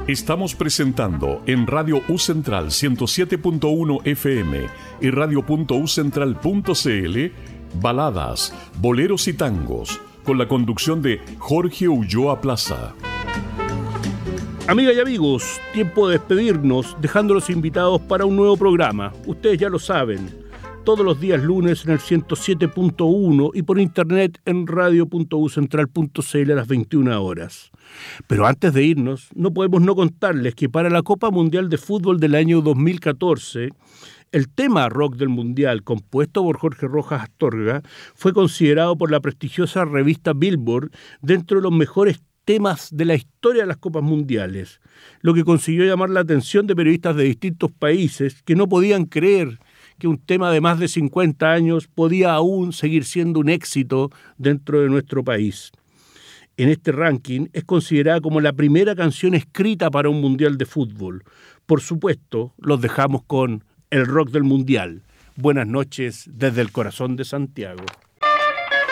Estamos presentando en Radio U Central 107.1 FM y radio.ucentral.cl baladas, boleros y tangos, con la conducción de Jorge Ulloa Plaza. Amigas y amigos, tiempo de despedirnos, dejándolos invitados para un nuevo programa. Ustedes ya lo saben, todos los días lunes en el 107.1 y por internet en radio.ucentral.cl a las 21 horas. Pero antes de irnos, no podemos no contarles que para la Copa Mundial de Fútbol del año 2014, el tema rock del Mundial, compuesto por Jorge Rojas Astorga, fue considerado por la prestigiosa revista Billboard dentro de los mejores temas de la historia de las Copas Mundiales, lo que consiguió llamar la atención de periodistas de distintos países que no podían creer que un tema de más de 50 años podía aún seguir siendo un éxito dentro de nuestro país. En este ranking es considerada como la primera canción escrita para un Mundial de Fútbol. Por supuesto, los dejamos con el rock del Mundial. Buenas noches desde el corazón de Santiago.